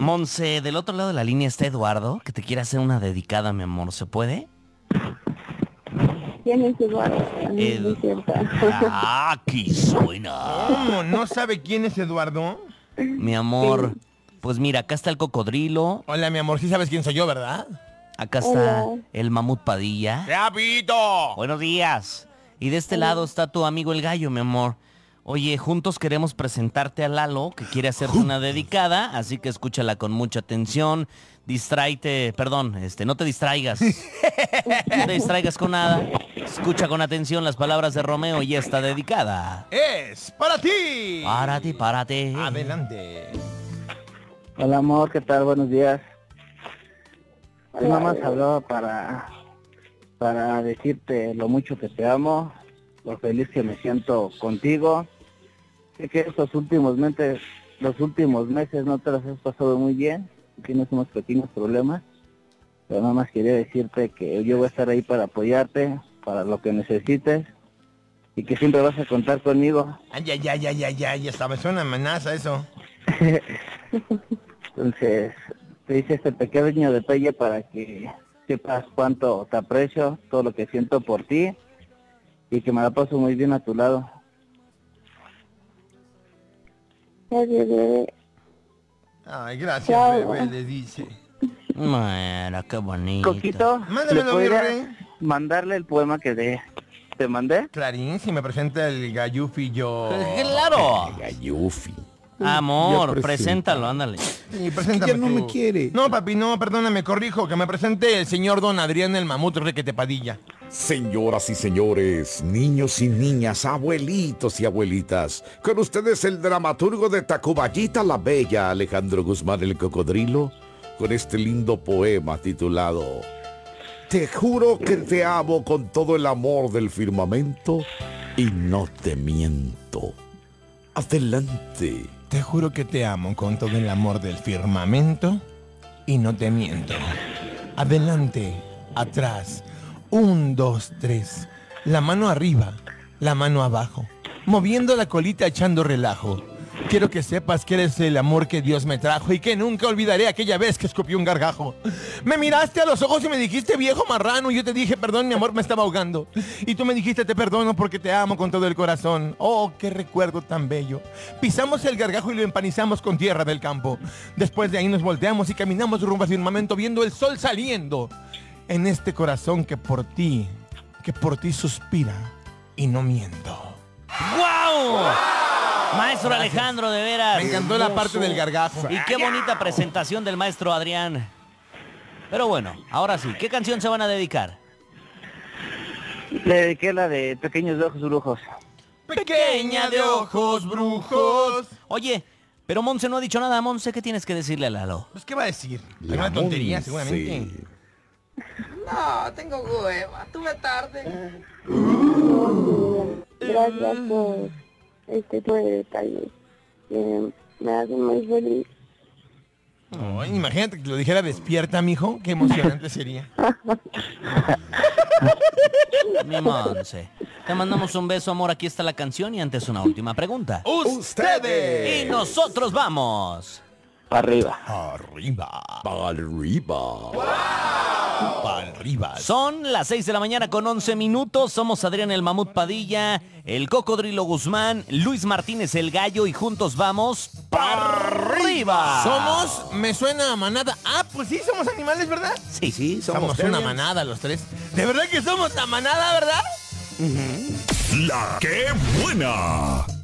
Monse, del otro lado de la línea está Eduardo, que te quiere hacer una dedicada, mi amor. ¿Se puede? ¿Quién es Eduardo? No es cierto. Aquí suena. ¿Cómo? ¿No sabe quién es Eduardo? Mi amor, pues mira, acá está el cocodrilo, Hola, mi amor, sí sabes quién soy yo, ¿verdad? acá está Hola. el mamut Padilla. ¡Rapito! Buenos días. Y de este lado está tu amigo el gallo, mi amor. Oye, juntos queremos presentarte a Lalo, que quiere hacerte una dedicada, así que escúchala con mucha atención. Distráete, perdón, no te distraigas. No te distraigas con nada. Escucha con atención las palabras de Romeo y esta dedicada. ¡Es para ti! Párate, párate. Adelante. Hola amor, ¿qué tal? Buenos días. Mi Hola. mamá se hablaba para decirte lo mucho que te amo, lo feliz que me siento contigo. Sé que los últimos meses no te las has pasado muy bien, tienes unos pequeños problemas, pero nada más quería decirte que yo voy a estar ahí para apoyarte, para lo que necesites, y que siempre vas a contar conmigo. Ay, ay, ay, ay, ay, ay, hasta me suena amenaza eso. Entonces, te hice este pequeño detalle para que sepas cuánto te aprecio, todo lo que siento por ti y que me la paso muy bien a tu lado. Gracias, bebé. Ay, gracias, Chao. bebé, le dice. Mira, qué bonito. Coquito, ¿le Mándamelo, mi podría rey. mandarle el poema que te mandé? Clarín, si me presenta el gallufi yo... ¡Claro! Gayufi. Amor, Ya preséntalo, ándale. Sí, preséntame Ya no tú. me quiere. No, papi, no, perdóname, corrijo, que me presente el señor Don Adrián el Mamut Requete Padilla. Señoras y señores, niños y niñas, abuelitos y abuelitas, con ustedes el dramaturgo de Tacubayita la Bella, Alejandro Guzmán el Cocodrilo, con este lindo poema titulado Te juro que te amo con todo el amor del firmamento y no te miento. Adelante. Te juro que te amo con todo el amor del firmamento y no te miento. Adelante, atrás, 1, 2, 3. La mano arriba, la mano abajo, moviendo la colita echando relajo. Quiero que sepas que eres el amor que Dios me trajo y que nunca olvidaré aquella vez que escupí un gargajo. Me miraste a los ojos y me dijiste viejo marrano y yo te dije perdón mi amor, me estaba ahogando. Y tú me dijiste te perdono porque te amo con todo el corazón. Oh, qué recuerdo tan bello. Pisamos el gargajo y lo empanizamos con tierra del campo. Después de ahí nos volteamos y caminamos rumbo al firmamento viendo el sol saliendo. En este corazón que por ti suspira y no miento. ¡Guau! Maestro Alejandro, de veras. Me encantó la parte del gargajo. Y qué bonita presentación del maestro Adrián. Pero bueno, ahora sí, ¿qué canción se van a dedicar? Le dediqué la de Pequeños de Ojos Brujos. Pequeña de ojos brujos. Oye, pero Monse no ha dicho nada. Monse, ¿qué tienes que decirle a Lalo? Pues, ¿qué va a decir? La Una tontería, Monse. seguramente. No, tengo hueva. Tuve tarde. Gracias por este detalle. Me hace muy feliz. Ay, imagínate que lo dijera despierta, mijo. Qué emocionante sería. Mi Monse. Te mandamos un beso, amor. Aquí está la canción y antes una última pregunta. ¡Ustedes! Y nosotros vamos. Para arriba. Arriba. Arriba. Para arriba. Son las 6 de la mañana con 11 minutos. Somos Adrián el Mamut Padilla, el Cocodrilo Guzmán, Luis Martínez el Gallo y juntos vamos para arriba. Somos, me suena a manada. Ah, pues sí, somos animales, ¿verdad? Sí, Sí, Somos una terriers. manada los tres. ¿De verdad que somos la manada, verdad? La que buena.